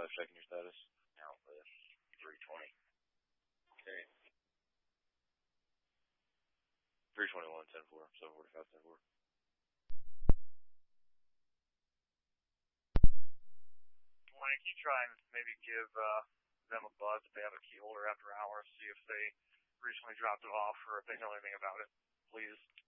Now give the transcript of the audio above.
checking your status. Southwest 320. Okay. 321, 10-4, 745, 10-4. Can you try and maybe give them a buzz if they have a key holder after hours, see if they recently dropped it off or if they know anything about it, please?